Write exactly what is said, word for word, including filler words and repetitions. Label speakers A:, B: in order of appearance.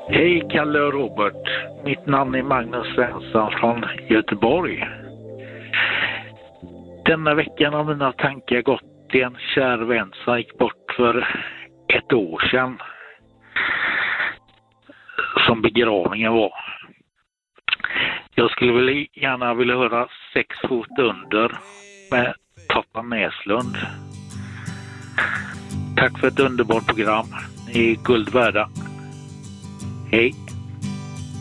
A: Hej Kalle och Robert. Mitt namn är Magnus Svensson från Göteborg. Denna veckan har mina tankar gått till en kär vän som gick bort för ett år sedan. Som begravningen var. Jag skulle väl gärna vilja höra Sex fot under med Toppa Näslund. Tack för ett underbart program. Ni är guld värda. Hej!